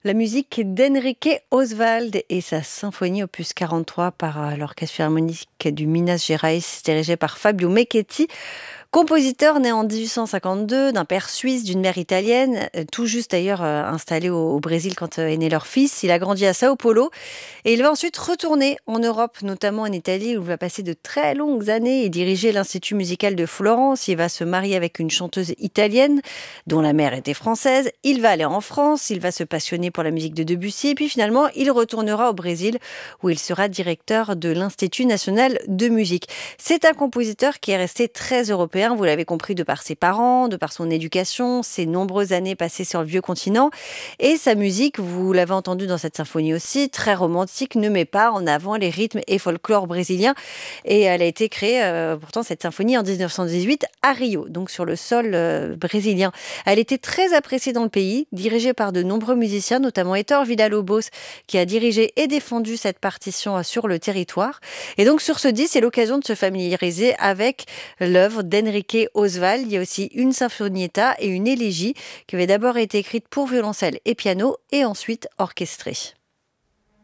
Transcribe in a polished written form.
La musique d'Enrique Oswald et sa symphonie opus 43 par l'Orchestre philharmonique du Minas Gerais, dirigé par Fabio Mechetti. Compositeur né en 1852 d'un père suisse, d'une mère italienne, tout juste d'ailleurs installé au Brésil quand est né leur fils. Il a grandi à Sao Paulo et il va ensuite retourner en Europe, notamment en Italie où il va passer de très longues années et diriger l'Institut musical de Florence. Il va se marier avec une chanteuse italienne dont la mère était française. Il va aller en France, il va se passionner pour la musique de Debussy et puis finalement il retournera au Brésil où il sera directeur de l'Institut national de musique. C'est un compositeur qui est resté très européen, vous l'avez compris, de par ses parents, de par son éducation, ses nombreuses années passées sur le vieux continent. Et sa musique, vous l'avez entendu dans cette symphonie aussi, très romantique, ne met pas en avant les rythmes et folklore brésiliens. Et elle a été créée, pourtant, cette symphonie en 1918 à Rio, donc sur le sol brésilien. Elle était très appréciée dans le pays, dirigée par de nombreux musiciens, notamment Héctor Villa-Lobos, qui a dirigé et défendu cette partition sur le territoire. Et donc sur ce disque, c'est l'occasion de se familiariser avec l'œuvre d'Enrique Oswald. Il y a aussi une sinfonietta et une élégie qui avait d'abord été écrite pour violoncelle et piano et ensuite orchestrée.